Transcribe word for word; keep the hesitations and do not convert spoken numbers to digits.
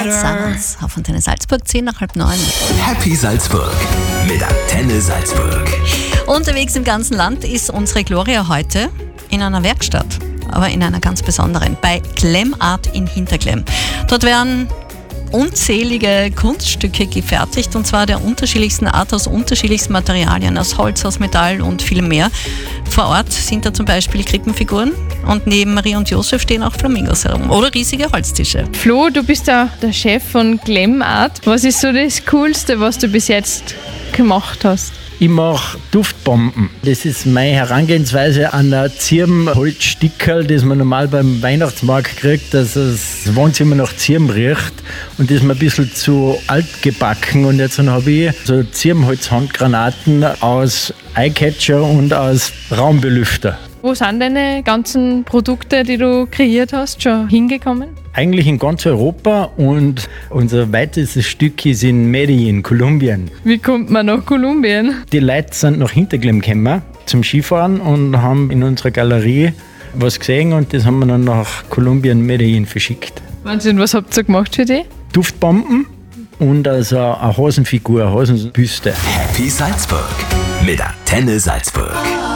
Summers auf Antenne Salzburg, zehn nach halb neun. Happy Salzburg mit Antenne Salzburg. Unterwegs im ganzen Land ist unsere Gloria heute in einer Werkstatt, aber in einer ganz besonderen, bei Glemart in Hinterglemm. Dort werden unzählige Kunststücke gefertigt, und zwar der unterschiedlichsten Art, aus unterschiedlichsten Materialien, aus Holz, aus Metall und viel mehr. Vor Ort sind da zum Beispiel Krippenfiguren und neben Marie und Josef stehen auch Flamingos herum oder riesige Holztische. Flo, du bist ja der Chef von Glemart. Was ist so das Coolste, was du bis jetzt gemacht hast? Ich mache Duftbomben. Das ist meine Herangehensweise an ein Zirbenholzstickerl, das man normal beim Weihnachtsmarkt kriegt, dass das Wohnzimmer nach Zirben riecht, und das ist mir ein bisschen zu alt gebacken. Und jetzt habe ich so Zirbenholz-Handgranaten aus Eyecatcher und aus Raumbelüfter. Wo sind deine ganzen Produkte, die du kreiert hast, schon hingekommen? Eigentlich in ganz Europa, und unser weitestes Stück ist in Medellin, Kolumbien. Wie kommt man nach Kolumbien? Die Leute sind nach Hinterglemm gekommen zum Skifahren und haben in unserer Galerie was gesehen, und das haben wir dann nach Kolumbien, Medellin verschickt. Wahnsinn, was habt ihr gemacht für die? Duftbomben und also eine Hasenfigur, eine Hasenbüste. Happy Salzburg mit Antenne Salzburg.